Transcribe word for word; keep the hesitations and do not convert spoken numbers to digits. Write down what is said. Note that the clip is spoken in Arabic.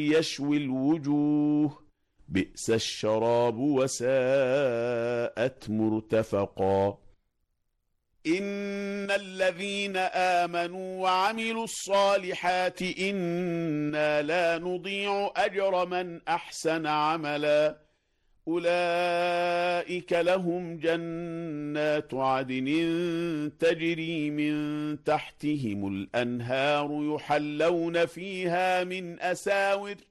يشوي الوجوه بئس الشراب وساءت مرتفقا إن الذين آمنوا وعملوا الصالحات إنا لا نضيع أجر من أحسن عملا أولئك لهم جنات عدن تجري من تحتهم الأنهار يحلون فيها من أساور